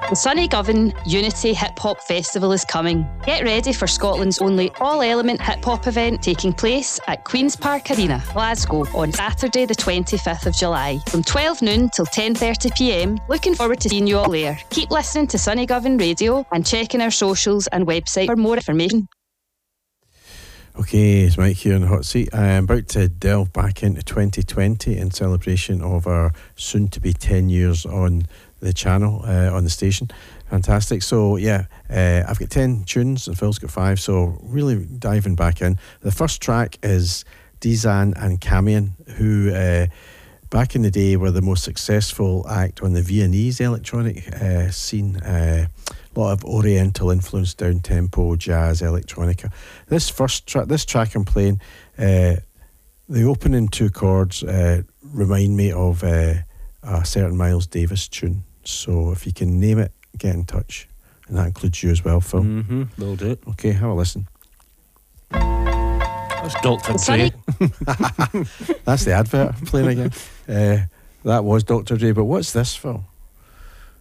The Sonny Govan Unity Hip Hop Festival is coming. Get ready for Scotland's only all-element hip hop event taking place at Queen's Park Arena, Glasgow, on Saturday the 25th of July from 12 noon till 10:30pm. Looking forward to seeing you all there. Keep listening to Sonny Govan Radio and checking our socials and website for more information. Okay, it's Mike here in the hot seat. I'm about to delve back into 2020 in celebration of our soon-to-be 10 years on the channel, on the station. Fantastic. So yeah, I've got 10 tunes and Phil's got 5, so really diving back in. The first track is Dizan and Camion, who back in the day were the most successful act on the Viennese electronic scene. A lot of oriental influence, down-tempo, jazz, electronica. This track I'm playing, the opening 2 chords remind me of a certain Miles Davis tune. So if you can name it, get in touch. And that includes you as well, Phil. Will do. Okay, have a listen. That's Dr. Dre. That's the advert playing again. That was Dr. Dre, but what's this, Phil?